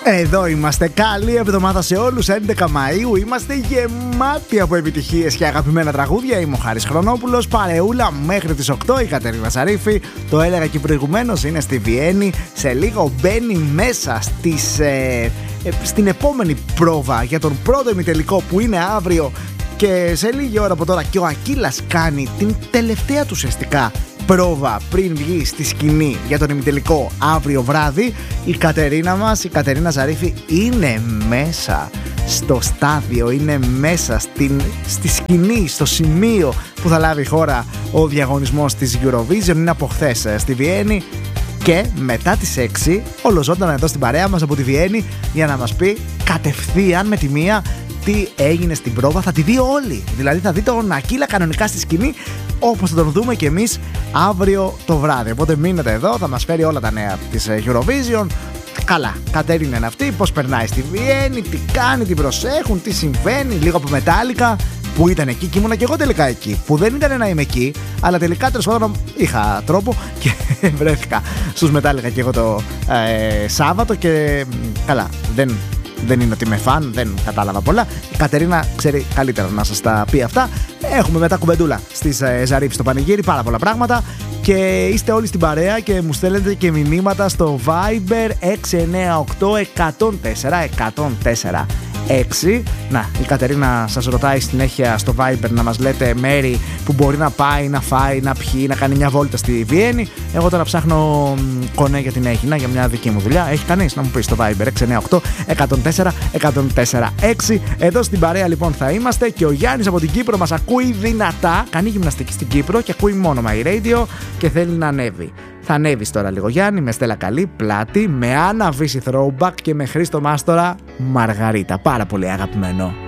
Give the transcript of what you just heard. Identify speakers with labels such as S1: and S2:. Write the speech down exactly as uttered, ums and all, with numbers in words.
S1: Εδώ είμαστε, καλή εβδομάδα σε όλους. έντεκα Μαΐου, είμαστε γεμάτοι από επιτυχίες και αγαπημένα τραγούδια. Είμαι ο Χάρης Χρονόπουλος, παρεούλα μέχρι τις οκτώ. Η Κατερίνα Σαρίφη, το έλεγα και προηγουμένως, είναι στη Βιέννη. Σε λίγο μπαίνει μέσα στις, ε, ε, στην επόμενη πρόβα για τον πρώτο ημιτελικό που είναι αύριο. Και σε λίγη ώρα από τώρα και ο Ακύλας κάνει την τελευταία του ουσιαστικά πρόβα πριν βγει στη σκηνή για τον ημιτελικό αύριο βράδυ. Η Κατερίνα μας, η Κατερίνα Ζαρίφη, είναι μέσα στο στάδιο, είναι μέσα στην, στη σκηνή, στο σημείο που θα λάβει η χώρα ο διαγωνισμός της Eurovision. Είναι από χθες στη Βιέννη και μετά τις έξι ολοζώντανα εδώ στην παρέα μας από τη Βιέννη για να μας πει κατευθείαν με τη μία τι έγινε στην πρόβα. Θα τη δει όλη, δηλαδή θα δει τον Ακύλα κανονικά στη σκηνή όπως θα τον δούμε και εμείς αύριο το βράδυ. Οπότε μείνετε εδώ, θα μας φέρει όλα τα νέα της Eurovision. Καλά, Κατερίνα είναι αυτή, πώς περνάει στη Βιέννη, τι κάνει, τι προσέχουν, τι συμβαίνει, λίγο από Μετάλλικα που ήταν εκεί και ήμουνα και εγώ τελικά εκεί. Που δεν ήταν να είμαι εκεί, αλλά τελικά τέλος πάντων είχα τρόπο και βρέθηκα στους Μετάλλικα και εγώ το ε, Σάββατο και καλά, δεν... Δεν είναι ότι είμαι φαν, δεν κατάλαβα πολλά. Η Κατερίνα ξέρει καλύτερα να σας τα πει αυτά. Έχουμε μετά κουβεντούλα στις ε, Ζαρίφη στο πανηγύρι, πάρα πολλά πράγματα. Και είστε όλοι στην παρέα και μου στέλνετε και μηνύματα στο Viber έξι εννιά οκτώ εκατόν τέσσερα εκατόν τέσσερα έξι. Να, η Κατερίνα σας ρωτάει συνέχεια στο Viber να μας λέτε μέρη που μπορεί να πάει, να φάει, να πιει, να κάνει μια βόλτα στη Βιέννη. Εγώ τώρα ψάχνω κονέ για την Έγινα, για μια δική μου δουλειά. Έχει κανείς να μου πει στο Viber έξι εννιά οκτώ εκατόν τέσσερα εκατόν τέσσερα έξι. Εδώ στην παρέα λοιπόν θα είμαστε και ο Γιάννης από την Κύπρο μας ακούει δυνατά. Κάνει γυμναστική στην Κύπρο και ακούει μόνο My Radio και θέλει να ανέβει. Θα ανέβεις τώρα λίγο Γιάννη, με Στέλλα Καλή, Πλάτη, με Άννα Βύση Throwback και με Χρήστο Μάστορα Μαργαρίτα. Πάρα πολύ αγαπημένο.